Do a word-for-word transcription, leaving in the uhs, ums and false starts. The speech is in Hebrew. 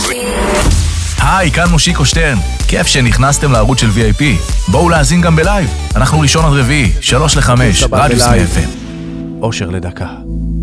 היי, כאן מושיקו שטרן. כיף שנכנסתם לערוץ של וי איי פי. בואו להאזין גם בלייב. אנחנו ראשון עד רביעי, שלוש לחמש, רדיוס מי אף אם. אושר לדקה.